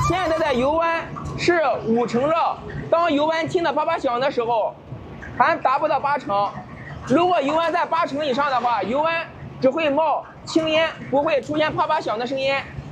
现在的油温是5成热，当油温听得啪啪响的时候，还达不到8成。如果油温在8成以上的话，油温只会冒青烟，不会出现啪啪响的声音。